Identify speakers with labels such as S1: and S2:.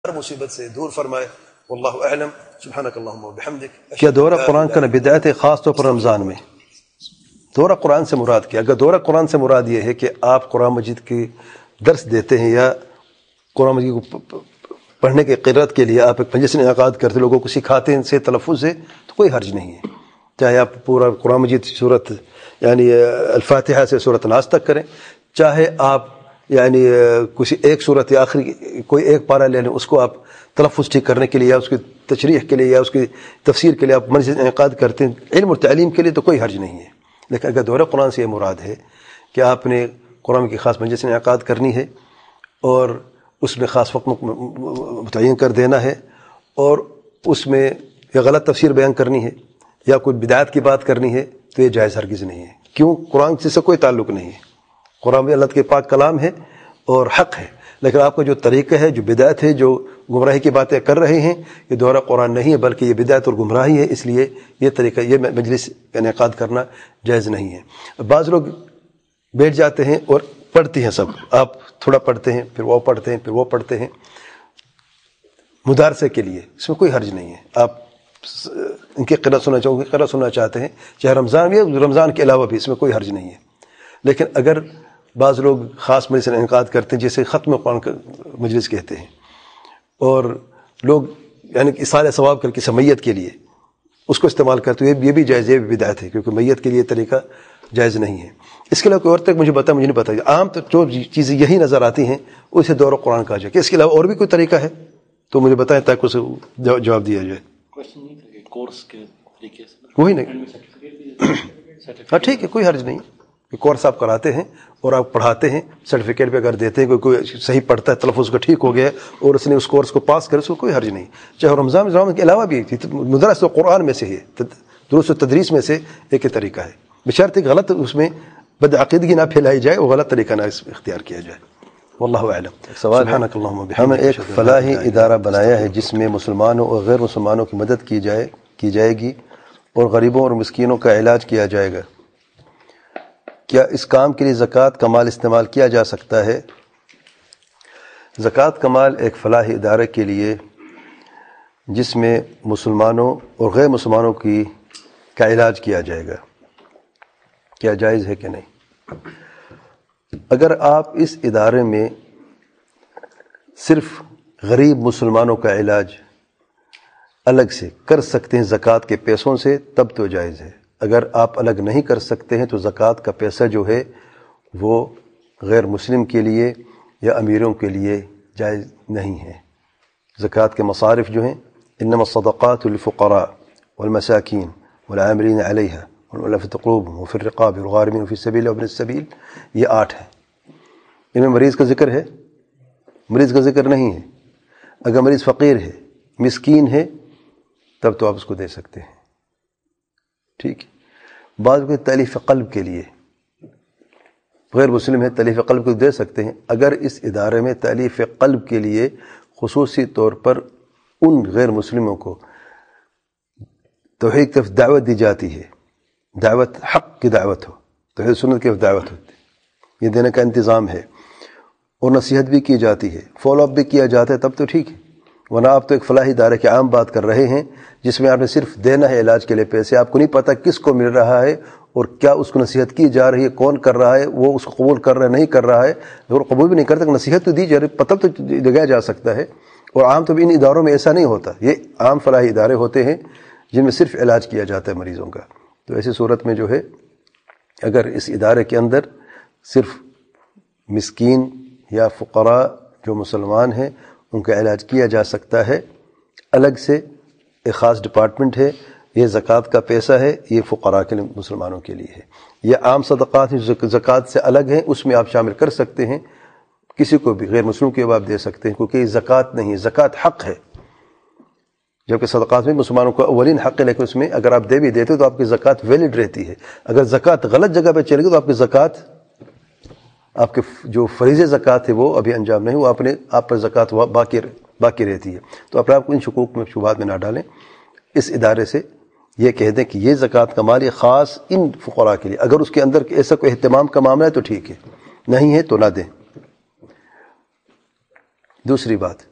S1: ہر مصیبت سے دور فرمائے. واللہ اعلم. سبحانک اللہم و بحمدک.
S2: کیا دورہ قرآن کا بدعت ہے خاص طور پر رمضان میں؟ دورہ قرآن سے مراد کیا؟ اگر دورہ قرآن سے مراد یہ ہے کہ آپ قرآن مجید کی درس دیتے ہیں یا قرآن مجید کو پڑھنے کے قرأت کے لیے آپ ایک مجلس انعقاد کرتے لوگوں کو سکھاتے ہیں سے تلفظ سے، تو کوئی حرج نہیں ہے. چاہے آپ پورا قرآن مجید صورت یعنی الفاتحہ سے سورۃ الناس تک کریں، چاہے آپ یعنی کسی ایک صورت یا آخری کوئی ایک پارہ لے لیں، اس کو آپ تلفظ ٹھیک کرنے کے لیے یا اس کی تشریح کے لیے یا اس کی تفسیر کے لیے آپ مجلس انعقاد کرتے ہیں علم اور تعلیم کے لیے، تو کوئی حرج نہیں ہے. لیکن اگر دورہ قرآن سے یہ مراد ہے کہ آپ نے قرآن کی خاص مجلس انعقاد کرنی ہے اور اس میں خاص وقت متعین کر دینا ہے اور اس میں یا غلط تفسیر بیان کرنی ہے یا کوئی بدعت کی بات کرنی ہے، تو یہ جائز ہرگز نہیں ہے. کیوں؟ قرآن سے کوئی تعلق نہیں ہے. قرآن بھی اللہ کے پاک کلام ہے اور حق ہے، لیکن آپ کا جو طریقہ ہے، جو بدعت ہے، جو گمراہی کی باتیں کر رہے ہیں، یہ دورہ قرآن نہیں ہے بلکہ یہ بدعت اور گمراہی ہے. اس لیے یہ طریقہ، یہ مجلس انعقاد کرنا جائز نہیں ہے. بعض لوگ بیٹھ جاتے ہیں اور پڑھتے ہیں، سب آپ تھوڑا پڑھتے ہیں پھر وہ پڑھتے ہیں پھر وہ پڑھتے ہیں مدارسے کے لیے، اس میں کوئی حرج نہیں ہے. آپ ان کی قرأت سننا چاہو گے، قرأت سننا چاہتے ہیں، چاہے رمضان بھی ہے، رمضان کے علاوہ بھی، اس میں کوئی حرج نہیں ہے. لیکن اگر بعض لوگ خاص مجلس انعقاد کرتے ہیں جسے ختم قرآن کا مجلس کہتے ہیں، اور لوگ یعنی اصالہ ثواب کر کے میت کے لیے اس کو استعمال کرتے ہیں، یہ بھی جائز، یہ بھی بدعت ہے، کیونکہ میت کے لیے طریقہ جائز نہیں ہے. اس کے علاوہ کوئی اور تک مجھے نہیں پتا. عام تو جو چیزیں یہی نظر آتی ہیں اسے دورہ قرآن کہا جائے. کہ اس کے علاوہ اور بھی کوئی طریقہ ہے تو مجھے بتائیں تاکہ اسے جواب دیا جائے.
S3: کورس کے طریقے سے
S2: وہی نہیں. ہاں ٹھیک ہے، کوئی حرج نہیں. کورس آپ کراتے ہیں اور آپ پڑھاتے ہیں، سرٹیفکیٹ پہ اگر دیتے ہیں، کوئی صحیح پڑھتا ہے، تلفظ کا ٹھیک ہو گیا اور اس نے اس کورس کو پاس کرے، اس کو کوئی حرج نہیں. چاہے رمضان کے علاوہ بھی مدرس قرآن میں سے ہے، دروس و تدریس میں سے ایک ہی طریقہ ہے، بشرط غلط اس میں بدعقیدگی نہ پھیلائی جائے اور غلط طریقہ نہ اختیار کیا جائے. واللہ اعلم.
S4: سوال ہے، ہم ایک فلاحی ادارہ بنایا ہے جس میں مسلمانوں اور غیر مسلمانوں کی مدد کی جائے گی اور غریبوں اور مسکینوں کا علاج کیا جائے گا. کیا اس کام کے لیے زکوٰۃ کا مال استعمال کیا جا سکتا ہے؟ زکوٰۃ کا مال ایک فلاحی ادارے کے لیے جس میں مسلمانوں اور غیر مسلمانوں کا علاج کیا جائے گا، کیا جائز ہے کہ نہیں؟ اگر آپ اس ادارے میں صرف غریب مسلمانوں کا علاج الگ سے کر سکتے ہیں زکوٰۃ کے پیسوں سے، تب تو جائز ہے. اگر آپ الگ نہیں کر سکتے ہیں تو زکوٰۃ کا پیسہ جو ہے وہ غیر مسلم کے لیے یا امیروں کے لیے جائز نہیں ہے. زکوٰۃ کے مصارف جو ہیں، انما الصدقات للفقراء والمساکین والعاملین علیہا والمؤلفۃ قلوبہم وفی الرقاب والغارمین وفی السبیل وابن السبیل، یہ 8 ہیں. ان میں مریض کا ذکر ہے؟ مریض کا ذکر نہیں ہے. اگر مریض فقیر ہے، مسکین ہے، تب تو آپ اس کو دے سکتے ہیں. ٹھیک ہے. بعض کو تألیف قلب کے لیے، غیر مسلم ہے، تألیف قلب کو دے سکتے ہیں. اگر اس ادارے میں تألیف قلب کے لیے خصوصی طور پر ان غیر مسلموں کو توحید کی طرف دعوت دی جاتی ہے، دعوت حق کی دعوت ہو، توحید سنت کی دعوت ہوتی ہے، یہ دینے کا انتظام ہے، اور نصیحت بھی کی جاتی ہے، فالو اپ بھی کیا جاتا ہے، تب تو ٹھیک ہے. ورنہ آپ تو ایک فلاحی ادارے کی عام بات کر رہے ہیں جس میں آپ نے صرف دینا ہے علاج کے لیے پیسے. آپ کو نہیں پتہ کس کو مل رہا ہے اور کیا اس کو نصیحت کی جا رہی ہے، کون کر رہا ہے، وہ اس کو قبول کر رہا ہے نہیں کر رہا ہے. اگر قبول بھی نہیں کرتا، نصیحت تو دی جا رہی، پتہ تو لگایا جا سکتا ہے. اور عام طور پر ان اداروں میں ایسا نہیں ہوتا. یہ عام فلاحی ادارے ہوتے ہیں جن میں صرف علاج کیا جاتا ہے مریضوں کا. تو ایسی صورت میں جو ہے، اگر اس ادارے کے اندر صرف مسکین یا فقراء جو مسلمان ہیں ان کا علاج کیا جا سکتا ہے، الگ سے ایک خاص ڈپارٹمنٹ ہے، یہ زکوٰۃ کا پیسہ ہے، یہ فقراء کے لیے، مسلمانوں کے لیے ہے. یہ عام صدقات زکوٰۃ سے الگ ہیں، اس میں آپ شامل کر سکتے ہیں، کسی کو بھی غیر مسلم کو آپ دے سکتے ہیں، کیونکہ یہ زکوٰۃ نہیں ہے، زکوٰۃ حق ہے. جبکہ صدقات میں مسلمانوں کو اولین حق ہے، لیکن اس میں اگر آپ دے بھی دیتے تو آپ کی زکوٰۃ ویلڈ رہتی ہے. اگر زکوٰۃ غلط جگہ پہ چلے گی تو آپ کی زکوٰۃ، آپ کے جو فریض زکوٰۃ ہے وہ ابھی انجام نہیں ہوا، آپ پر زکوٰۃ باقی رہتی ہے. تو اپنے آپ کو ان شکوک میں شبہات میں نہ ڈالیں. اس ادارے سے یہ کہہ دیں کہ یہ زکوٰۃ کا مال یہ خاص ان فقراء کے لیے. اگر اس کے اندر ایسا کوئی اہتمام کا معاملہ ہے تو ٹھیک ہے، نہیں ہے تو نہ دیں. دوسری بات،